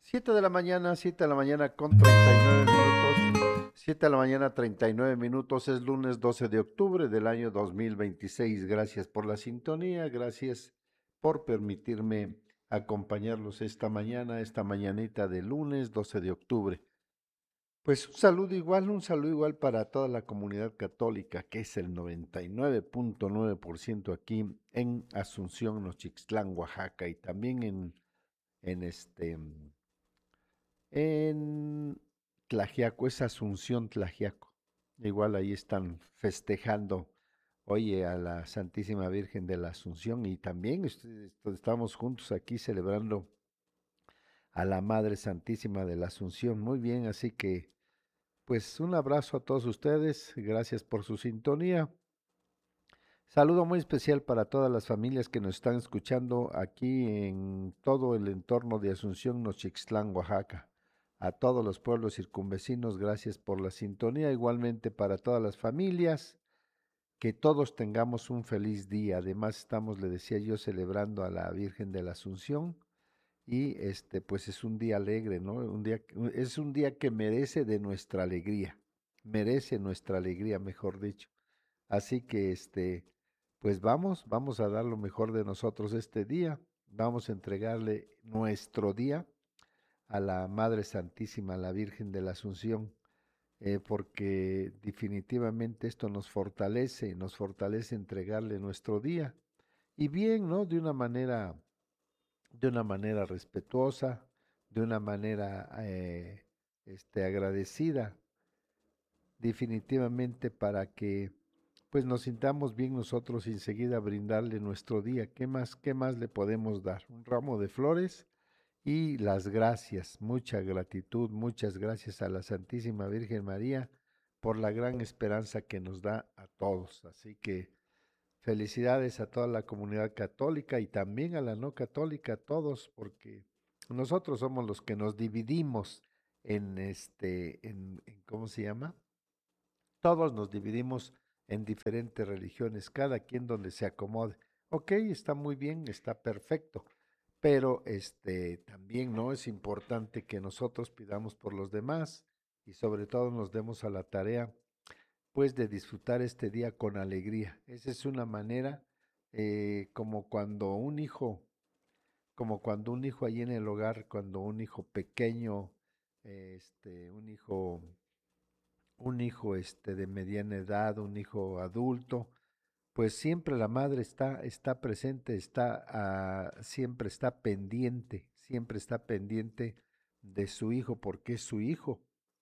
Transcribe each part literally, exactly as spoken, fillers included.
Siete de la mañana, siete de la mañana con treinta y nueve minutos. Siete de la mañana, treinta y nueve minutos. Es lunes doce de octubre del año dos mil veintiséis. Gracias por la sintonía, gracias por permitirme acompañarlos esta mañana, esta mañanita de lunes doce de octubre. Pues un saludo igual, un saludo igual para toda la comunidad católica, que es el noventa y nueve punto nueve por ciento aquí en Asunción, Nochixtlán, Oaxaca, y también en, en este en Tlajiaco, es Asunción Tlajiaco. Igual ahí están festejando, oye, a la Santísima Virgen de la Asunción, y también ustedes- estamos juntos aquí celebrando a la Madre Santísima de la Asunción. Muy bien, así que pues un abrazo a todos ustedes, gracias por su sintonía. Saludo muy especial para todas las familias que nos están escuchando aquí en todo el entorno de Asunción, Nochixtlán, Oaxaca. A todos los pueblos circunvecinos, gracias por la sintonía. Igualmente para todas las familias, que todos tengamos un feliz día. Además estamos, le decía yo, celebrando a la Virgen de la Asunción y este, pues es un día alegre, ¿no? Un día, es un día que merece de nuestra alegría, merece nuestra alegría, mejor dicho. Así que este, pues vamos, vamos a dar lo mejor de nosotros este día. Vamos a entregarle nuestro día a la Madre Santísima, a la Virgen de la Asunción, eh, porque definitivamente esto nos fortalece, nos fortalece entregarle nuestro día. Y bien, ¿no? De una manera, de una manera respetuosa, de una manera eh, este, agradecida, definitivamente para que pues nos sintamos bien nosotros y enseguida brindarle nuestro día. ¿Qué más, qué más le podemos dar? Un ramo de flores y las gracias, mucha gratitud, muchas gracias a la Santísima Virgen María por la gran esperanza que nos da a todos. Así que felicidades a toda la comunidad católica y también a la no católica, a todos, porque nosotros somos los que nos dividimos en este, en, en ¿cómo se llama? Todos nos dividimos en diferentes religiones, cada quien donde se acomode. Ok, está muy bien, está perfecto, pero este también no es importante que nosotros pidamos por los demás y sobre todo nos demos a la tarea pues de disfrutar este día con alegría. Esa es una manera eh, como cuando un hijo, como cuando un hijo allí en el hogar, cuando un hijo pequeño, eh, este, un hijo un hijo este de mediana edad, un hijo adulto, pues siempre la madre está está presente, está ah, siempre está pendiente, siempre está pendiente de su hijo porque es su hijo.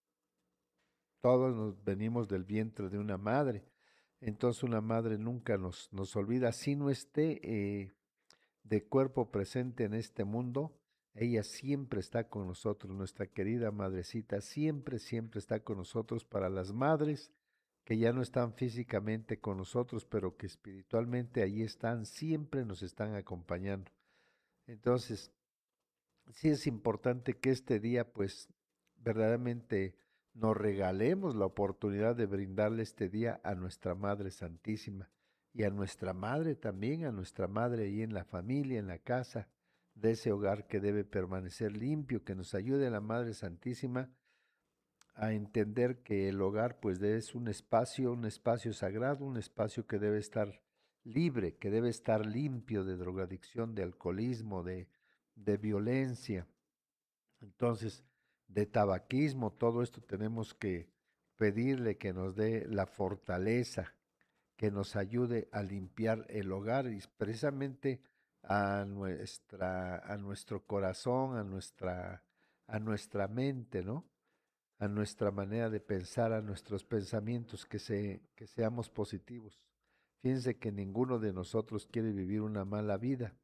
Todos nos venimos del vientre de una madre. Entonces una madre nunca nos, nos olvida, si no esté eh, de cuerpo presente en este mundo, ella siempre está con nosotros, nuestra querida madrecita, siempre, siempre está con nosotros para las madres que ya no están físicamente con nosotros, pero que espiritualmente allí están, siempre nos están acompañando. Entonces, sí es importante que este día, pues, verdaderamente nos regalemos la oportunidad de brindarle este día a nuestra Madre Santísima y a nuestra Madre también, a nuestra Madre ahí en la familia, en la casa, de ese hogar que debe permanecer limpio, que nos ayude la Madre Santísima a entender que el hogar, pues, es un espacio, un espacio sagrado, un espacio que debe estar libre, que debe estar limpio de drogadicción, de alcoholismo, de, de violencia, entonces, de tabaquismo, todo esto tenemos que pedirle que nos dé la fortaleza, que nos ayude a limpiar el hogar y precisamente a nuestra, a nuestro corazón, a nuestra, a nuestra mente, ¿no? A nuestra manera de pensar, a nuestros pensamientos, que, se, que seamos positivos. Fíjense que ninguno de nosotros quiere vivir una mala vida,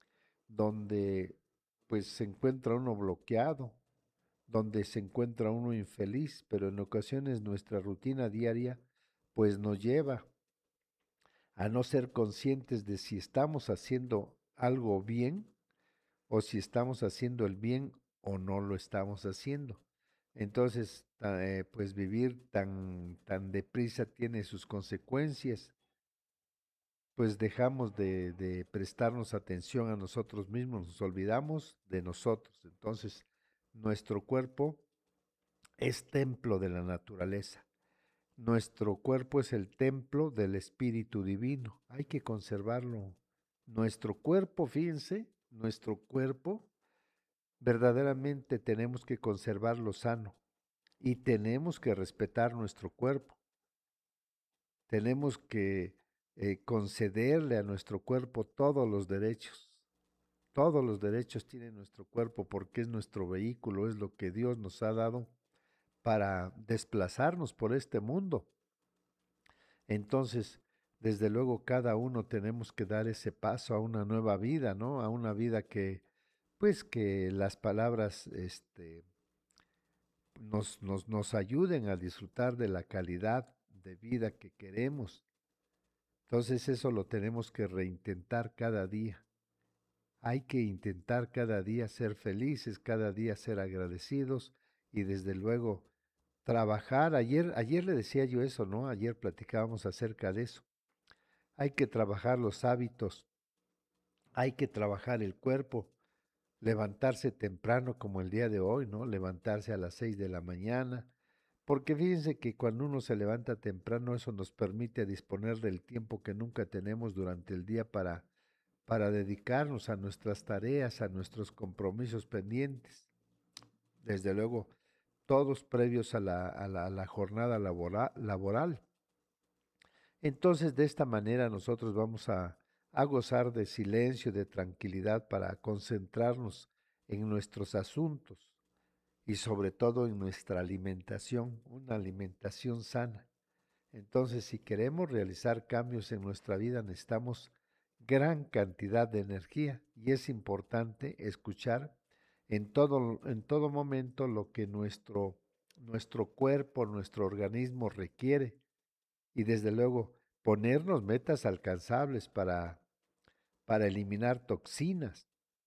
donde pues se encuentra uno bloqueado, donde se encuentra uno infeliz, pero en ocasiones nuestra rutina diaria pues nos lleva a no ser conscientes de si estamos haciendo algo bien o si estamos haciendo el bien o no lo estamos haciendo. Entonces, eh, pues vivir tan, tan deprisa tiene sus consecuencias, pues dejamos de, de prestarnos atención a nosotros mismos, nos olvidamos de nosotros. Entonces, nuestro cuerpo es templo de la naturaleza. Nuestro cuerpo es el templo del Espíritu Divino. Hay que conservarlo. Nuestro cuerpo, fíjense, nuestro cuerpo, verdaderamente tenemos que conservarlo sano y tenemos que respetar nuestro cuerpo. Tenemos que eh, concederle a nuestro cuerpo todos los derechos. Todos los derechos tiene nuestro cuerpo porque es nuestro vehículo, es lo que Dios nos ha dado para desplazarnos por este mundo. Entonces, desde luego, cada uno tenemos que dar ese paso a una nueva vida, ¿no? A una vida que, pues, que las palabras, este, nos, nos, nos ayuden a disfrutar de la calidad de vida que queremos. Entonces, eso lo tenemos que reintentar cada día. Hay que intentar cada día ser felices, cada día ser agradecidos y desde luego trabajar. Ayer, ayer le decía yo eso, ¿no? Ayer platicábamos acerca de eso. Hay que trabajar los hábitos, hay que trabajar el cuerpo, levantarse temprano como el día de hoy, ¿no? Levantarse a las seis de la mañana, porque fíjense que cuando uno se levanta temprano eso nos permite disponer del tiempo que nunca tenemos durante el día para, para dedicarnos a nuestras tareas, a nuestros compromisos pendientes. Desde luego, todos previos a la, a la, a la jornada labora, laboral. Entonces, de esta manera nosotros vamos a, a gozar de silencio, de tranquilidad para concentrarnos en nuestros asuntos y sobre todo en nuestra alimentación, una alimentación sana. Entonces, si queremos realizar cambios en nuestra vida, necesitamos gran cantidad de energía y es importante escuchar en todo, en todo momento lo que nuestro, nuestro cuerpo, nuestro organismo requiere y desde luego ponernos metas alcanzables para, para eliminar toxinas.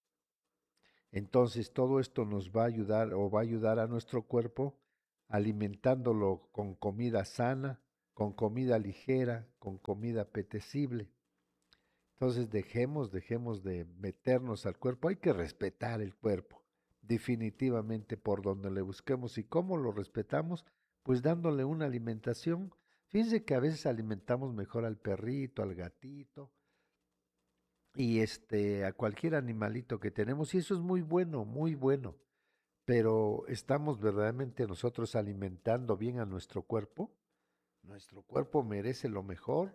Entonces todo esto nos va a ayudar o va a ayudar a nuestro cuerpo alimentándolo con comida sana, con comida ligera, con comida apetecible. Entonces dejemos, dejemos de meternos al cuerpo. Hay que respetar el cuerpo, definitivamente por donde le busquemos. ¿Y cómo lo respetamos? Pues dándole una alimentación. Fíjense que a veces alimentamos mejor al perrito, al gatito y este a cualquier animalito que tenemos y eso es muy bueno, muy bueno. Pero estamos verdaderamente nosotros alimentando bien a nuestro cuerpo. Nuestro cuerpo merece lo mejor.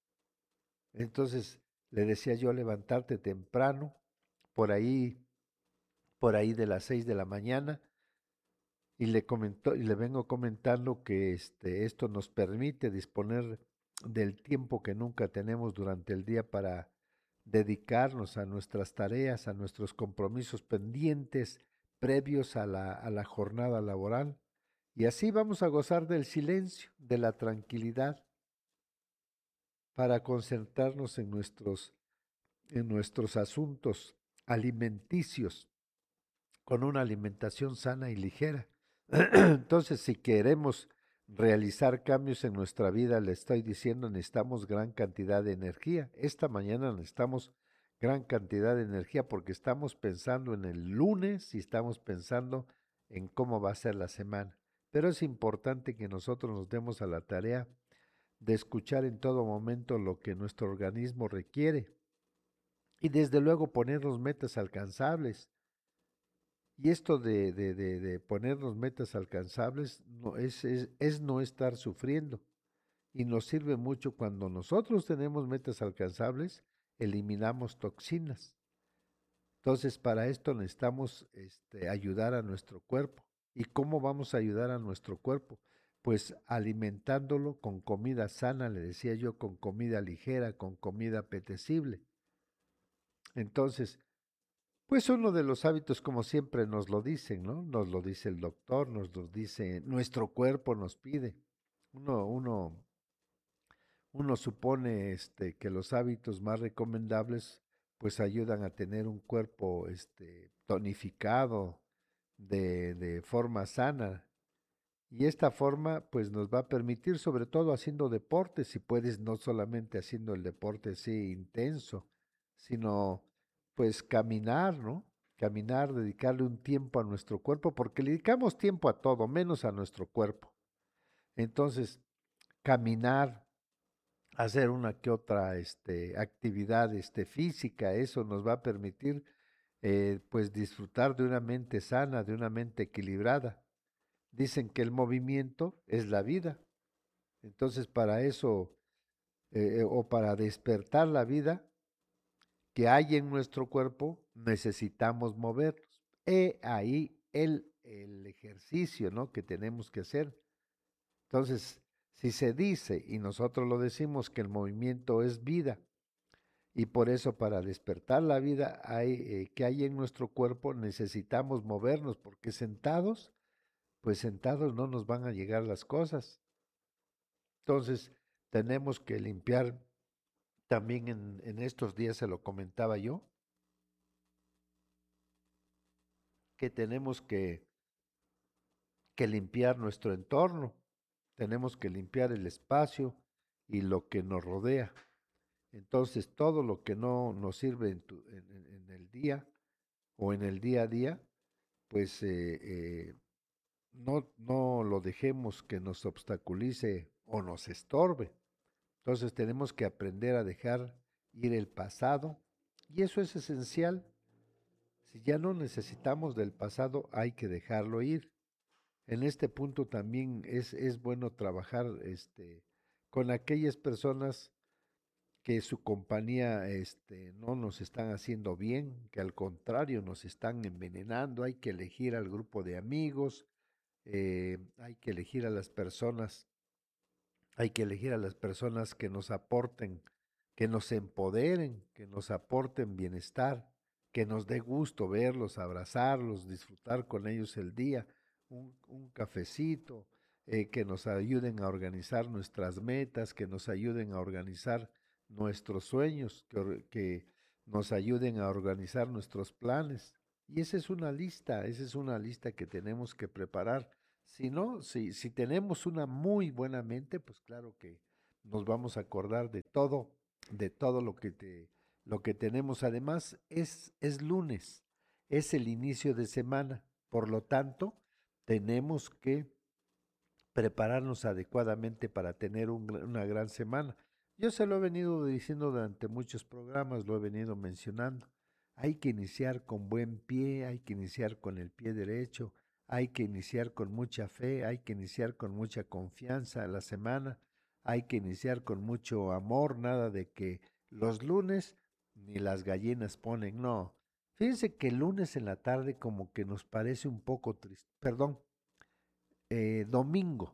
Entonces, le decía yo levantarte temprano, por ahí, por ahí de las seis de la mañana, y le comentó, y le vengo comentando que este, esto nos permite disponer del tiempo que nunca tenemos durante el día para dedicarnos a nuestras tareas, a nuestros compromisos pendientes previos a la, a la jornada laboral. Y así vamos a gozar del silencio, de la tranquilidad, para concentrarnos en nuestros en nuestros asuntos alimenticios con una alimentación sana y ligera. Entonces, si queremos realizar cambios en nuestra vida, le estoy diciendo, necesitamos gran cantidad de energía. Esta mañana necesitamos gran cantidad de energía porque estamos pensando en el lunes y estamos pensando en cómo va a ser la semana. Pero es importante que nosotros nos demos a la tarea de escuchar en todo momento lo que nuestro organismo requiere y desde luego ponernos metas alcanzables. Y esto de, de, de, de ponernos metas alcanzables no, es, es, es no estar sufriendo. Y nos sirve mucho cuando nosotros tenemos metas alcanzables, eliminamos toxinas. Entonces, para esto necesitamos este, ayudar a nuestro cuerpo. ¿Y cómo vamos a ayudar a nuestro cuerpo? Pues alimentándolo con comida sana, le decía yo, con comida ligera, con comida apetecible. Entonces, pues uno de los hábitos, como siempre nos lo dicen, ¿no? Nos lo dice el doctor, nos lo dice, nuestro cuerpo nos pide. Uno, uno, uno supone este, que los hábitos más recomendables pues ayudan a tener un cuerpo este, tonificado de, de forma sana. Y esta forma pues nos va a permitir, sobre todo haciendo deporte, si puedes, no solamente haciendo el deporte así intenso, sino pues caminar, ¿no? caminar, dedicarle un tiempo a nuestro cuerpo, porque le dedicamos tiempo a todo, menos a nuestro cuerpo. Entonces, caminar, hacer una que otra este, actividad este, física, eso nos va a permitir eh, pues disfrutar de una mente sana, de una mente equilibrada. Dicen que el movimiento es la vida. Entonces, para eso, eh, o para despertar la vida que hay en nuestro cuerpo, necesitamos movernos. He ahí el, el ejercicio, ¿no?, que tenemos que hacer. Entonces, si se dice, y nosotros lo decimos, que el movimiento es vida, y por eso para despertar la vida hay, eh, que hay en nuestro cuerpo necesitamos movernos, porque sentados, pues sentados no nos van a llegar las cosas. Entonces, tenemos que limpiar, también en, en estos días se lo comentaba yo, que tenemos que, que limpiar nuestro entorno, tenemos que limpiar el espacio y lo que nos rodea. Entonces, todo lo que no nos sirve en, tu- en- en- en el día o en el día a día, pues eh, eh, no, no lo dejemos que nos obstaculice o nos estorbe. Entonces, tenemos que aprender a dejar ir el pasado y eso es esencial. Si ya no necesitamos del pasado, hay que dejarlo ir. En este punto también es, es bueno trabajar este, con aquellas personas que su compañía este, no nos están haciendo bien, que al contrario nos están envenenando. Hay que elegir al grupo de amigos, eh, hay que elegir a las personas, hay que elegir a las personas que nos aporten, que nos empoderen, que nos aporten bienestar, que nos dé gusto verlos, abrazarlos, disfrutar con ellos el día, un, un cafecito, eh, que nos ayuden a organizar nuestras metas, que nos ayuden a organizar nuestros sueños, que, que nos ayuden a organizar nuestros planes. Y esa es una lista, esa es una lista que tenemos que preparar. Si no, si, si tenemos una muy buena mente, pues claro que nos vamos a acordar de todo, de todo lo que te, lo que tenemos. Además, es, es lunes, es el inicio de semana. Por lo tanto, tenemos que prepararnos adecuadamente para tener un una gran semana. Yo se lo he venido diciendo durante muchos programas, lo he venido mencionando. Hay que iniciar con buen pie, hay que iniciar con el pie derecho, hay que iniciar con mucha fe, hay que iniciar con mucha confianza la semana, hay que iniciar con mucho amor, nada de que los lunes ni las gallinas ponen, no. Fíjense que el lunes en la tarde como que nos parece un poco triste, perdón, eh, domingo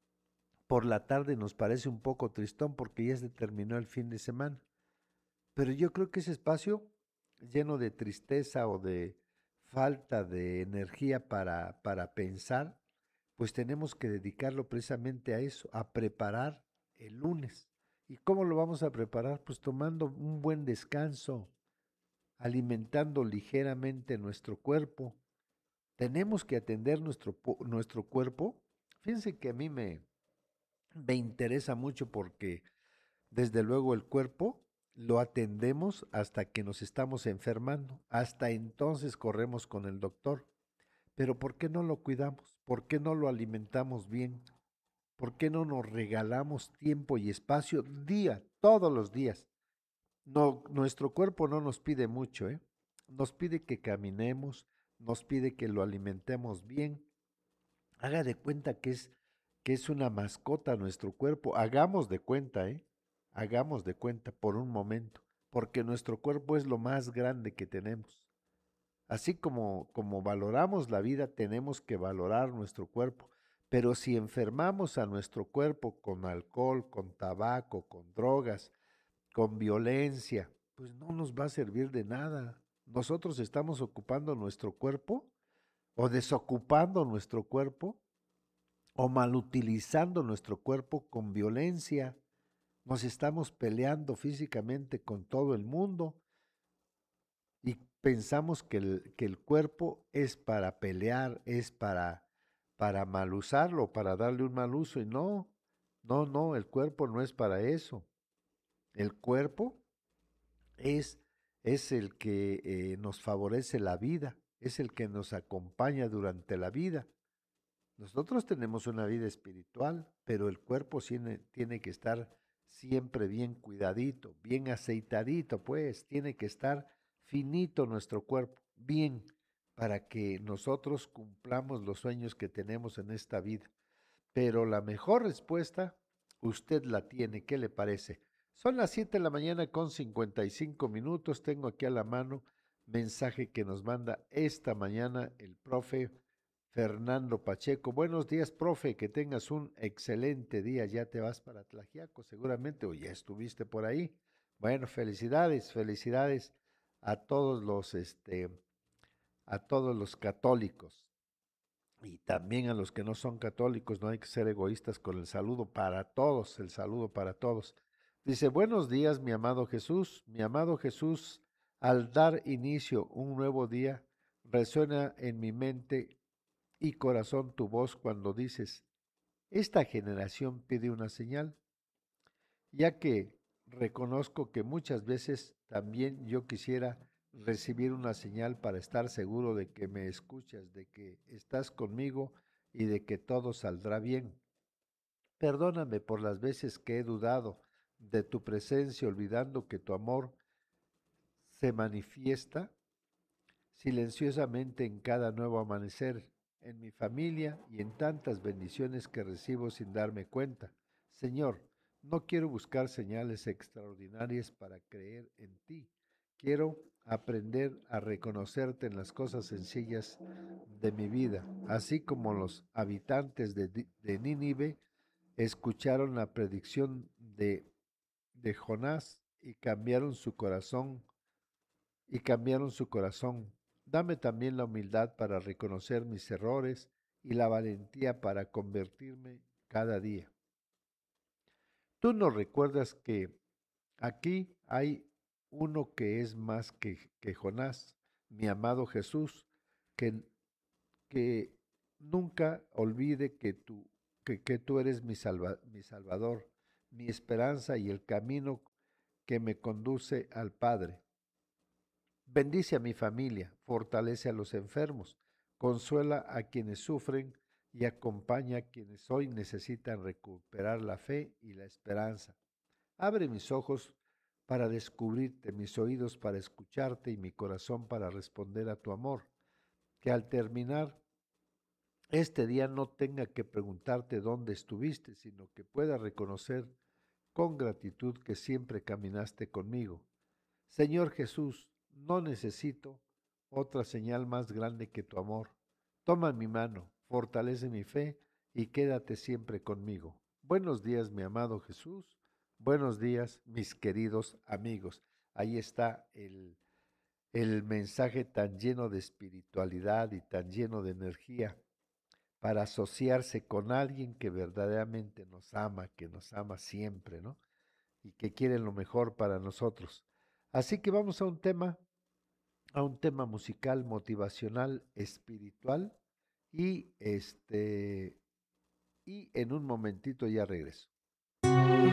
por la tarde nos parece un poco tristón porque ya se terminó el fin de semana. Pero yo creo que ese espacio lleno de tristeza o de falta de energía para, para pensar, pues tenemos que dedicarlo precisamente a eso, a preparar el lunes. ¿Y cómo lo vamos a preparar? Pues tomando un buen descanso, alimentando ligeramente nuestro cuerpo. Tenemos que atender nuestro, nuestro cuerpo. Fíjense que a mí me, me interesa mucho porque desde luego el cuerpo lo atendemos hasta que nos estamos enfermando. Hasta entonces corremos con el doctor. Pero ¿por qué no lo cuidamos? ¿Por qué no lo alimentamos bien? ¿Por qué no nos regalamos tiempo y espacio día, todos los días? No, nuestro cuerpo no nos pide mucho, ¿eh? Nos pide que caminemos, nos pide que lo alimentemos bien. Haga de cuenta que es, que es una mascota nuestro cuerpo. Hagamos de cuenta, ¿eh? Hagamos de cuenta por un momento, porque nuestro cuerpo es lo más grande que tenemos. Así como, como valoramos la vida, tenemos que valorar nuestro cuerpo. Pero si enfermamos a nuestro cuerpo con alcohol, con tabaco, con drogas, con violencia, pues no nos va a servir de nada. Nosotros estamos ocupando nuestro cuerpo o desocupando nuestro cuerpo o malutilizando nuestro cuerpo con violencia. Nos estamos peleando físicamente con todo el mundo y pensamos que el, que el cuerpo es para pelear, es para, para mal usarlo, para darle un mal uso. Y no, no, no, el cuerpo no es para eso. El cuerpo es es el que eh, nos favorece la vida, es el que nos acompaña durante la vida. Nosotros tenemos una vida espiritual, pero el cuerpo tiene, tiene que estar siempre bien cuidadito, bien aceitadito, pues tiene que estar finito nuestro cuerpo, bien, para que nosotros cumplamos los sueños que tenemos en esta vida. Pero la mejor respuesta, usted la tiene. ¿Qué le parece? Son las siete de la mañana con cincuenta y cinco minutos. Tengo aquí a la mano mensaje que nos manda esta mañana el profe Fernando Pacheco. Buenos días, profe. Que tengas un excelente día. Ya te vas para Tlaxiaco, seguramente, o ya estuviste por ahí. Bueno, felicidades, felicidades a todos los, este, a todos los católicos. Y también a los que no son católicos, no hay que ser egoístas con el saludo para todos, el saludo para todos. Dice, buenos días, mi amado Jesús. Mi amado Jesús, al dar inicio un nuevo día, resuena en mi mente y corazón tu voz cuando dices, esta generación pide una señal, ya que reconozco que muchas veces también yo quisiera recibir una señal para estar seguro de que me escuchas, de que estás conmigo y de que todo saldrá bien. Perdóname por las veces que he dudado de tu presencia, olvidando que tu amor se manifiesta silenciosamente en cada nuevo amanecer, en mi familia y en tantas bendiciones que recibo sin darme cuenta. Señor, no quiero buscar señales extraordinarias para creer en ti. Quiero aprender a reconocerte en las cosas sencillas de mi vida, así como los habitantes de, de Nínive escucharon la predicción de, de Jonás y cambiaron su corazón y cambiaron su corazón. Dame también la humildad para reconocer mis errores y la valentía para convertirme cada día. Tú nos recuerdas que aquí hay uno que es más que, que Jonás, mi amado Jesús, que, que nunca olvide que tú, que, que tú eres mi, salva, mi Salvador, mi esperanza y el camino que me conduce al Padre. Bendice a mi familia, fortalece a los enfermos, consuela a quienes sufren y acompaña a quienes hoy necesitan recuperar la fe y la esperanza. Abre mis ojos para descubrirte, mis oídos para escucharte y mi corazón para responder a tu amor. Que al terminar este día no tenga que preguntarte dónde estuviste, sino que pueda reconocer con gratitud que siempre caminaste conmigo. Señor Jesús, no necesito otra señal más grande que tu amor. Toma mi mano, fortalece mi fe y quédate siempre conmigo. Buenos días, mi amado Jesús. Buenos días, mis queridos amigos. Ahí está el, el mensaje tan lleno de espiritualidad y tan lleno de energía para asociarse con alguien que verdaderamente nos ama, que nos ama siempre, ¿no? Y que quiere lo mejor para nosotros. Así que vamos a un tema, a un tema musical, motivacional, espiritual y este y en un momentito ya regreso.